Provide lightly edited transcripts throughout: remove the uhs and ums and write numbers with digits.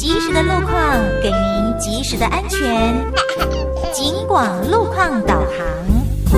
及时的路况，给您及时的安全。警广路况导航。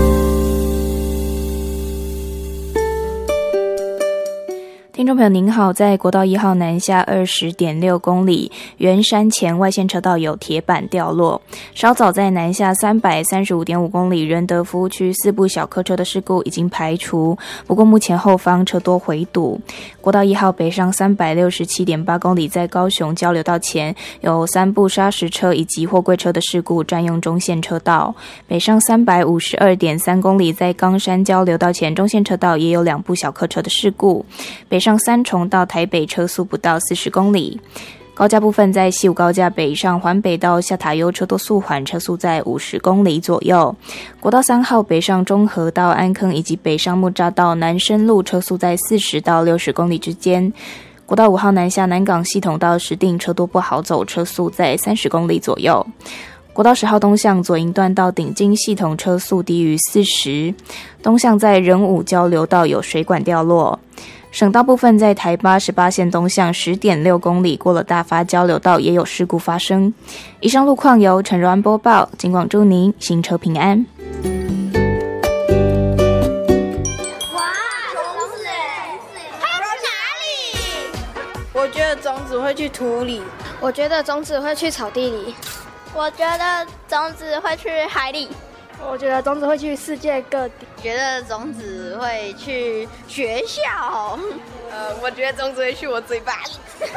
听众朋友您好，在国道1号南下 20.6 公里圆山前外线车道有铁板掉落，稍早在南下 335.5 公里仁德服务区4部小客车的事故已经排除，不过目前后方车多回堵。国道1号北上 367.8 公里在高雄交流道前有3部砂石车以及货柜车的事故占用中线车道，北上 352.3 公里在冈山交流道前中线车道也有2部小客车的事故，北上三重到台北车速不到40公里。高架部分在西武高架北上环北到下塔悠车多速缓，车速在50公里左右。国道3号北上中和到安坑以及北上木栅到南深路，车速在40到60公里之间。国道5号南下南港系统到石碇，车多不好走，车速在30公里左右。国道10号东向左营段到顶金系统，车速低于40。东向在仁武交流道有水管掉落。省道部分在台88线东向 10.6 公里过了大发交流道也有事故发生。以上路况由陈柔安播报，警广祝您行车平安。 哇，种子它要去哪里？ 我觉得种子会去土里， 我觉得种子会去草地里， 我觉得种子会去海里， 我觉得种子会去世界各地， 觉得种子会去学校， 我觉得种子会去我嘴巴里。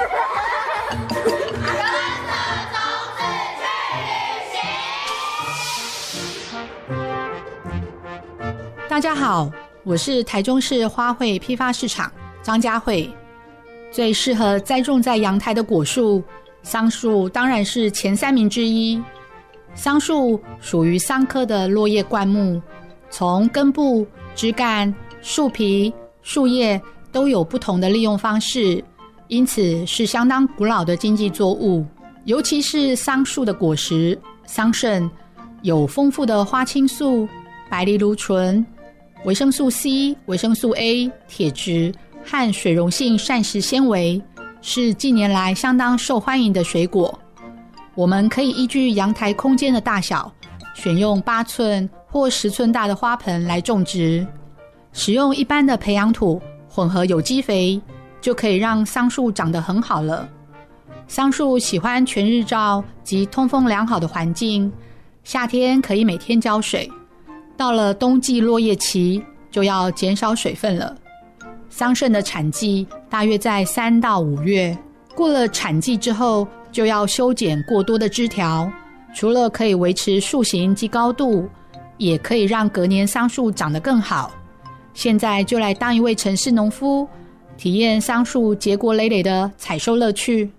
大家好，我是台中市花卉批发市场张佳慧。最适合栽种在阳台的果树，桑树当然是前3名之一。桑树属于桑科的落叶灌木，从根部、枝干、树皮、树叶都有不同的利用方式，因此是相当古老的经济作物。尤其是桑树的果实桑葚，有丰富的花青素、白藜芦醇、维生素 C、维生素 A、铁质和水溶性膳食纤维，是近年来相当受欢迎的水果。我们可以依据阳台空间的大小，选用8寸或10寸大的花盆来种植，使用一般的培养土混合有机肥，就可以让桑树长得很好了。桑树喜欢全日照及通风良好的环境，夏天可以每天浇水，到了冬季落叶期就要减少水分了。桑葚的产季大约在3到5月，过了产季之后就要修剪过多的枝条，除了可以维持树形及高度，也可以让隔年桑树长得更好。现在就来当一位城市农夫，体验桑树结果累累的采收乐趣。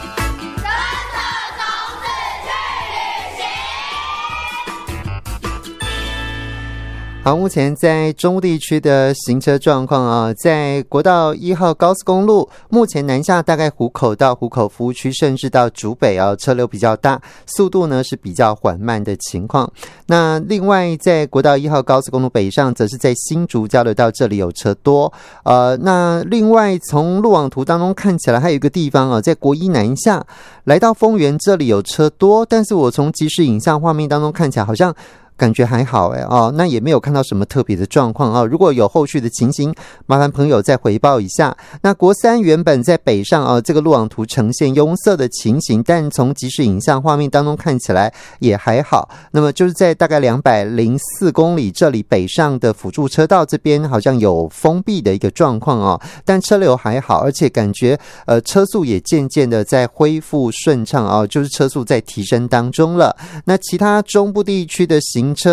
好，目前在中部地区的行车状况啊，在国道1号高速公路，目前南下大概湖口到湖口服务区，甚至到竹北啊，车流比较大，速度呢是比较缓慢的情况。那另外在国道1号高速公路北上，则是在新竹交流道这里有车多。那另外从路网图当中看起来，还有一个地方啊，在国一南下来到丰原这里有车多，但是我从即时影像画面当中看起来好像感觉还好那也没有看到什么特别的状况如果有后续的情形，麻烦朋友再回报一下。那国三原本在北上这个路网图呈现拥塞的情形，但从即时影像画面当中看起来也还好。那么就是在大概204公里这里北上的辅助车道这边好像有封闭的一个状况但车流还好，而且感觉车速也渐渐的在恢复顺畅就是车速在提升当中了。那其他中部地区的行车